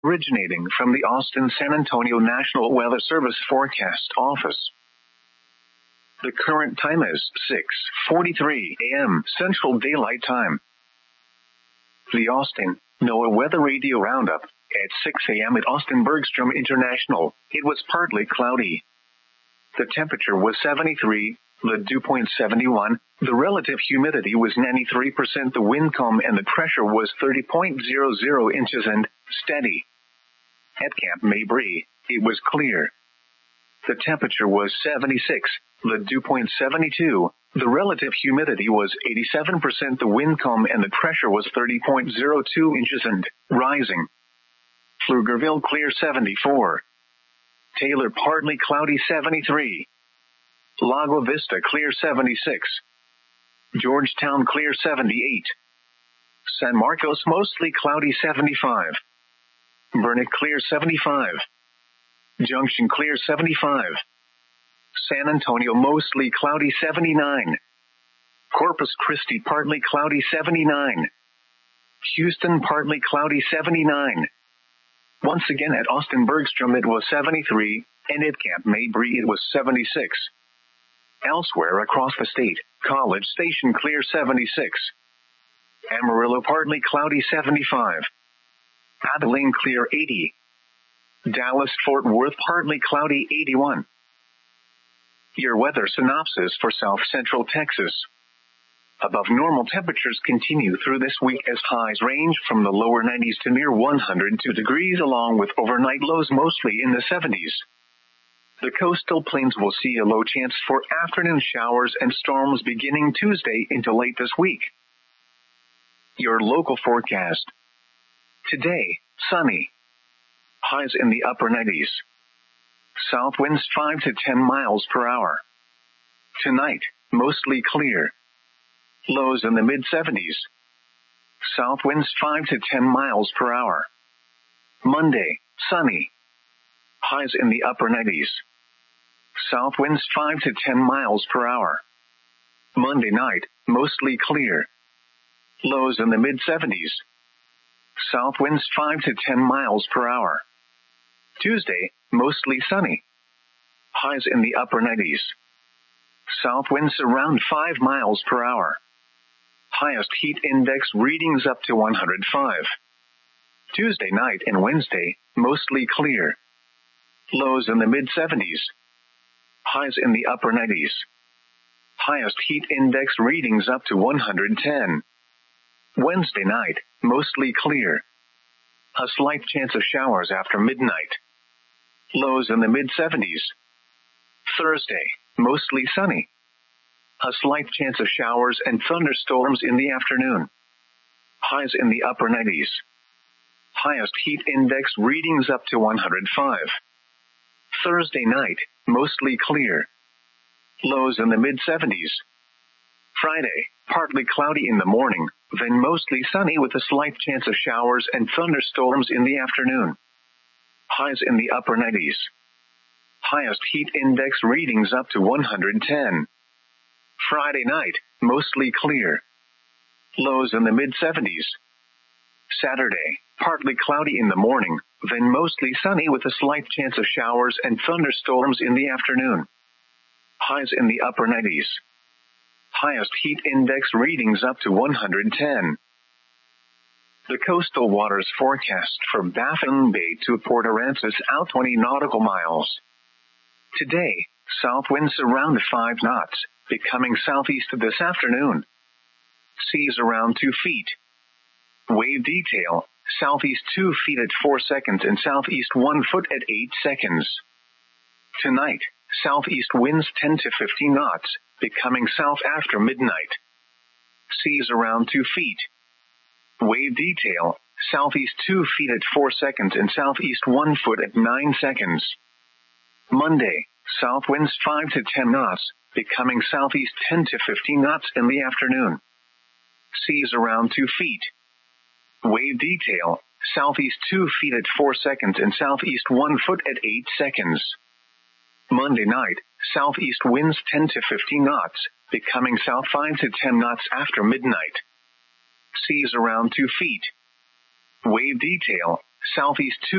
originating from the Austin-San Antonio National Weather Service Forecast Office. The current time is 6:43 a.m. Central Daylight Time. The Austin NOAA Weather Radio Roundup. At 6 a.m. at Austin Bergstrom International, it was partly cloudy. The temperature was 73, the dew point 71, the relative humidity was 93%, the wind calm and the pressure was 30.00 inches and steady. At Camp Mabry, it was clear. The temperature was 76, the dew point 72, the relative humidity was 87%, the wind calm and the pressure was 30.02 inches and rising. Pflugerville clear 74. Taylor partly cloudy 73. Lago Vista clear 76. Georgetown clear 78. San Marcos mostly cloudy 75. Burnet clear 75. Junction clear 75. San Antonio mostly cloudy 79. Corpus Christi partly cloudy 79. Houston partly cloudy 79. Once again at Austin Bergstrom it was 73, and at Camp Mabry it was 76. Elsewhere across the state, College Station clear 76. Amarillo partly cloudy 75. Abilene clear 80. Dallas-Fort Worth partly cloudy 81. Your weather synopsis for South Central Texas. Above normal temperatures continue through this week as highs range from the lower 90s to near 102 degrees along with overnight lows mostly in the 70s. The coastal plains will see a low chance for afternoon showers and storms beginning Tuesday into late this week. Your local forecast. Today, sunny. Highs in the upper 90s. South winds 5 to 10 miles per hour. Tonight, mostly clear. Lows in the mid-70s. South winds 5 to 10 miles per hour. Monday, sunny. Highs in the upper 90s. South winds 5 to 10 miles per hour. Monday night, mostly clear. Lows in the mid-70s. South winds 5 to 10 miles per hour. Tuesday, mostly sunny. Highs in the upper 90s. South winds around 5 miles per hour. Highest heat index readings up to 105. Tuesday night and Wednesday, mostly clear. Lows in the mid-70s. Highs in the upper 90s. Highest heat index readings up to 110. Wednesday night, mostly clear. A slight chance of showers after midnight. Lows in the mid-70s. Thursday, mostly sunny. A slight chance of showers and thunderstorms in the afternoon. Highs in the upper 90s. Highest heat index readings up to 105. Thursday night, mostly clear. Lows in the mid-70s. Friday, partly cloudy in the morning, then mostly sunny with a slight chance of showers and thunderstorms in the afternoon. Highs in the upper 90s. Highest heat index readings up to 110. Friday night, mostly clear. Lows in the mid-70s. Saturday, partly cloudy in the morning, then mostly sunny with a slight chance of showers and thunderstorms in the afternoon. Highs in the upper 90s. Highest heat index readings up to 110. The coastal waters forecast for Baffin Bay to Port Aransas out 20 nautical miles. Today, south winds around 5 knots, becoming southeast this afternoon. Seas around 2 feet. Wave detail, southeast 2 feet at 4 seconds and southeast 1 foot at 8 seconds. Tonight, southeast winds 10 to 15 knots, becoming south after midnight. Seas around 2 feet. Wave detail, southeast 2 feet at 4 seconds and southeast 1 foot at 9 seconds. Monday, south winds 5 to 10 knots, becoming southeast 10 to 15 knots in the afternoon. Seas around 2 feet. Wave detail, southeast 2 feet at 4 seconds and southeast 1 foot at 8 seconds. Monday night, southeast winds 10 to 15 knots, becoming south 5 to 10 knots after midnight. Seas around 2 feet. Wave detail, southeast 2